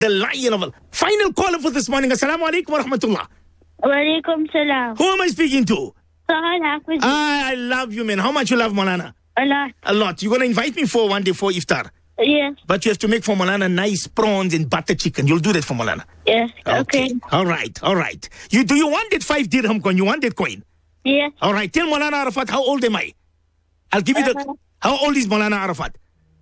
The lion of Allah. Final caller for this morning. Assalamu alaikum wa rahmatullah. Wa alaikum salam. Who am I speaking to? Sahal Hafiz. I love you, man. How much you love Maulana? A lot. A lot. You're going to invite me for one day for iftar. Yes. But you have to make for Maulana nice prawns and butter chicken. You'll do that for Maulana. Yes. Okay. All right. Do you want that 5 dirham coin? You want that coin? Yes. All right. Tell Maulana Arafat, how old am I? I'll give you the... How old is Maulana Arafat?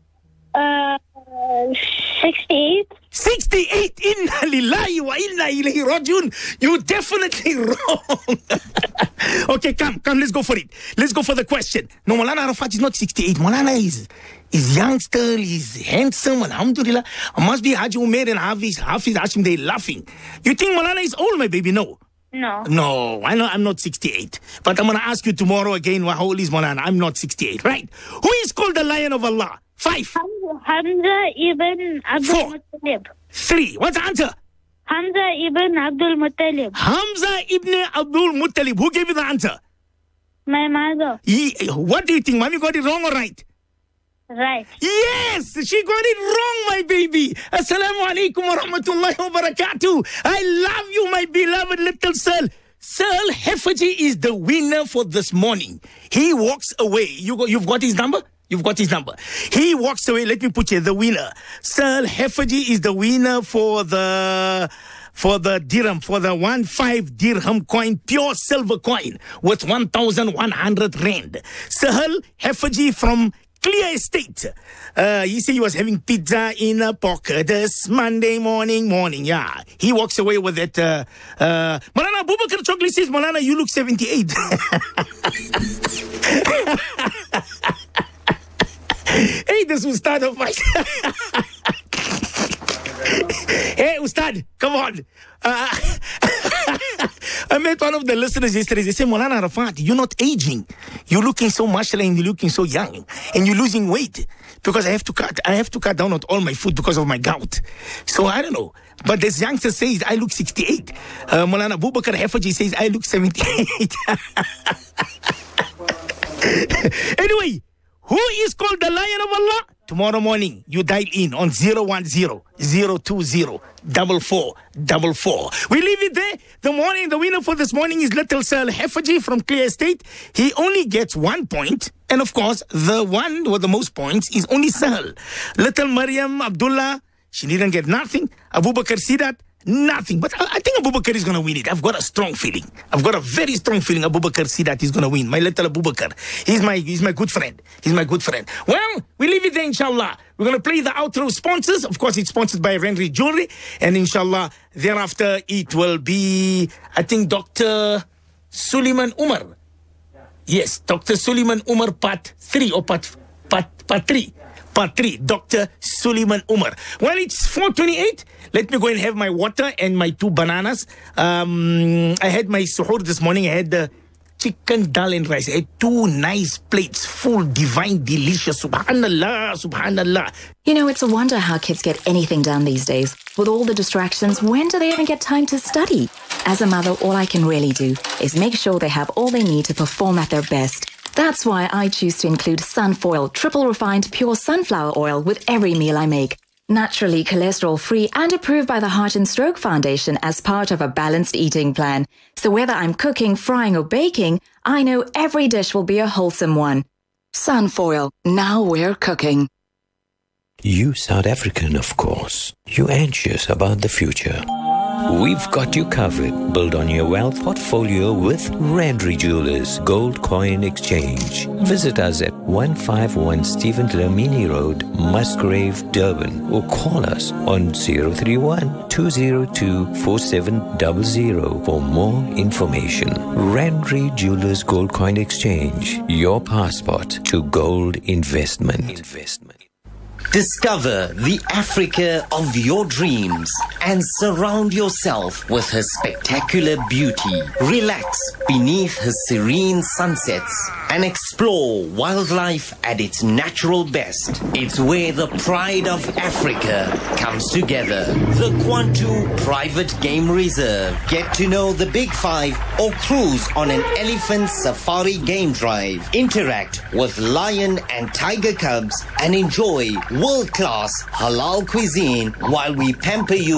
68. 68. Inna lillahi wa inna ilayhi rajiun. You're definitely wrong. Okay, come. Let's go for it. Let's go for the question. No, Maulana Arafat is not 68. Maulana is youngster. He's handsome. Alhamdulillah. Must be Haji Umair and Hafiz Hashim. They're laughing. You think Maulana is old, my baby? No. No, I know I'm not 68. But I'm going to ask you tomorrow again, how old is Maulana? I'm not 68, right? Who is called the Lion of Allah? 5. Hamza ibn Abdul 4. Muttalib. 3. What's the answer? Hamza ibn Abdul Muttalib. Hamza ibn Abdul Muttalib. Who gave you the answer? My mother. What do you think? Mommy got it wrong or right? Right. Yes, she got it wrong, my baby. Assalamu alaikum wa rahmatullahi wa barakatuh. I love you, my beloved little Searle. Searle Heffaji is the winner for this morning. He walks away. You've got his number? You've got his number. He walks away. Let me put you the winner. Searle Heffaji is the winner for the dirham, for the 15 dirham coin, pure silver coin worth 1,100 rand. Searle Heffaji from Clear Estate. He said he was having pizza in a pocket this Monday morning. Yeah. He walks away with it. Maulana Abubakar Chokli says, Maulana, you look 78. Hey, this Ustad of mine. Hey, Ustad, come on. I met one of the listeners yesterday. They said, Maulana Arafat, you're not aging. You're looking so mashallah and you're looking so young. And you're losing weight. Because I have to cut down on all my food because of my gout. So I don't know. But this youngster says, I look 68. Maulana Abubakar Heffaji says, I look 78. Anyway, who is called the Lion of Allah? Tomorrow morning, you dial in on 010-020-4444. We leave it there. The winner for this morning is Little Searle Heffaji from Clear Estate. He only gets 1 point. And of course, the one with the most points is only Searle. Little Maryam Abdullah, she didn't get nothing. Abu Bakr Sidat, nothing. But I think Abu Bakr is going to win it. I've got a strong feeling. I've got a very strong feeling Abu Bakr Sidat is going to win. My little Abu Bakr. He's my good friend. He's my good friend. Well, we leave it there, inshallah. We're going to play the outro sponsors. Of course, it's sponsored by Renry Jewelry. And inshallah, thereafter, it will be, I think, Dr. Suleiman Umar. Yes, Dr. Suleiman Umar part 3 or part 3. Part 3, Dr. Suleiman Umar. Well, it's 4:28. Let me go and have my water and my 2 bananas. I had my suhoor this morning. I had the chicken, dal and rice. I had 2 nice plates, full, divine, delicious. Subhanallah, subhanallah. You know, it's a wonder how kids get anything done these days. With all the distractions, when do they even get time to study? As a mother, all I can really do is make sure they have all they need to perform at their best. That's why I choose to include Sunfoil triple refined pure sunflower oil with every meal I make. Naturally cholesterol-free and approved by the Heart and Stroke Foundation as part of a balanced eating plan. So whether I'm cooking, frying or baking, I know every dish will be a wholesome one. Sunfoil, now we're cooking. You South African, of course. You're anxious about the future. We've got you covered. Build on your wealth portfolio with Renry Jewelers Gold Coin Exchange. Visit us at 151 Stephen Dlamini Road, Musgrave, Durban, or call us on 031-202-4700 for more information. Renry Jewelers Gold Coin Exchange, your passport to gold investment. Discover the Africa of your dreams and surround yourself with her spectacular beauty. Relax beneath her serene sunsets and explore wildlife at its natural best. It's where the pride of Africa comes together. The Kwantu Private Game Reserve. Get to know the Big Five or cruise on an elephant safari game drive. Interact with lion and tiger cubs and enjoy world-class halal cuisine while we pamper you